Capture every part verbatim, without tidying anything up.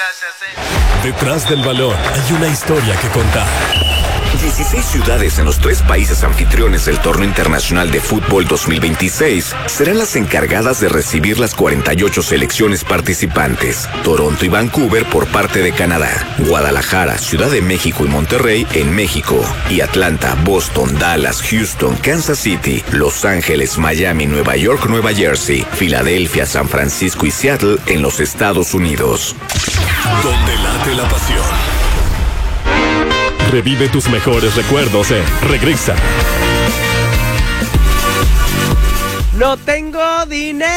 gracias. Eh. Detrás del balón hay una historia que contar. dieciséis ciudades en los tres países anfitriones del Torneo Internacional de Fútbol dos mil veintiséis serán las encargadas de recibir las cuarenta y ocho selecciones participantes. Toronto y Vancouver por parte de Canadá, Guadalajara, Ciudad de México y Monterrey en México, y Atlanta, Boston, Dallas, Houston, Kansas City, Los Ángeles, Miami, Nueva York, Nueva Jersey, Filadelfia, San Francisco y Seattle en los Estados Unidos. Donde late la pasión. Revive tus mejores recuerdos en Regresa. No tengo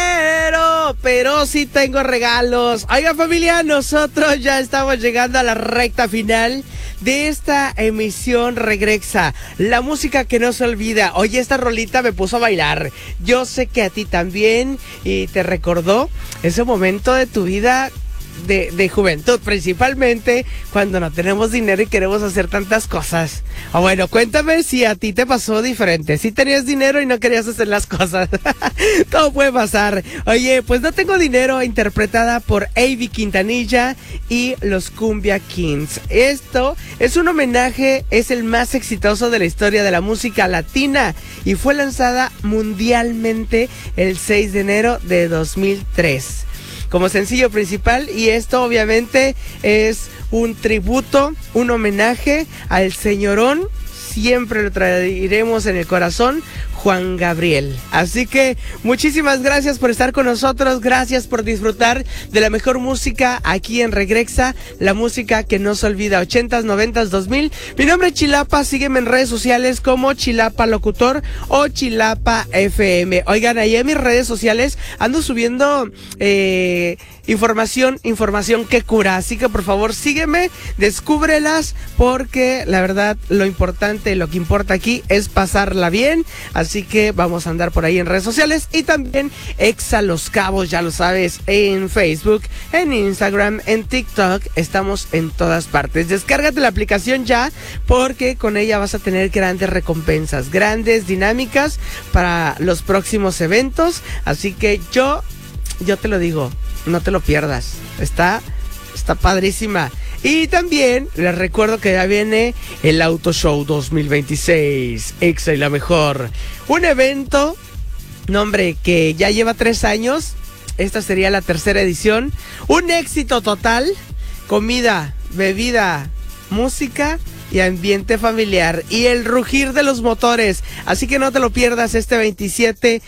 dinero, pero sí tengo regalos. Oiga, familia, nosotros ya estamos llegando a la recta final de esta emisión Regresa, la música que no se olvida. Oye, esta rolita me puso a bailar. Yo sé que a ti también, y te recordó ese momento de tu vida De, de juventud, principalmente cuando no tenemos dinero y queremos hacer tantas cosas. O bueno, cuéntame si a ti te pasó diferente, si tenías dinero y no querías hacer las cosas. Todo puede pasar. Oye, pues No tengo dinero, interpretada por Avi Quintanilla y los Cumbia Kings. Esto es un homenaje, es el más exitoso de la historia de la música latina y fue lanzada mundialmente el seis de enero de dos mil tres. Como sencillo principal, y esto obviamente es un tributo, un homenaje al señorón, siempre lo traeremos en el corazón, Juan Gabriel. Así que muchísimas gracias por estar con nosotros, gracias por disfrutar de la mejor música aquí en Regresa, la música que no se olvida, ochentas, noventas, dos mil. Mi nombre es Chilapa, sígueme en redes sociales como Chilapa Locutor o Chilapa F M. Oigan, ahí en mis redes sociales ando subiendo eh, información, información que cura, así que por favor sígueme, descúbrelas, porque la verdad lo importante, lo que importa aquí es pasarla bien. Así que vamos a andar por ahí en redes sociales y también Exa Los Cabos, ya lo sabes, en Facebook, en Instagram, en TikTok, estamos en todas partes. Descárgate la aplicación ya, porque con ella vas a tener grandes recompensas, grandes dinámicas para los próximos eventos. Así que yo, yo te lo digo, no te lo pierdas, está, está padrísima. Y también les recuerdo que ya viene el Auto Show dos mil veintiséis, Exa y la mejor. Un evento, nombre, que ya lleva tres años. Esta sería la tercera edición. Un éxito total. Comida, bebida, música y ambiente familiar. Y el rugir de los motores. Así que no te lo pierdas este veintisiete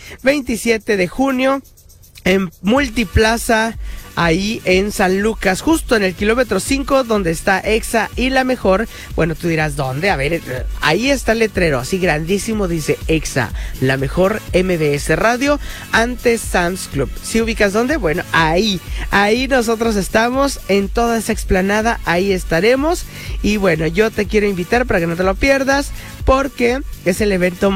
de junio en Multiplaza, ahí en San Lucas, justo en el kilómetro cinco, donde está Exa y la mejor. Bueno, tú dirás, ¿dónde? A ver, ahí está el letrero, así grandísimo, dice Exa, la mejor M B S Radio, antes Sam's Club. ¿Sí ubicas dónde? Bueno, ahí, ahí nosotros estamos, en toda esa explanada, ahí estaremos. Y bueno, yo te quiero invitar para que no te lo pierdas, porque es el evento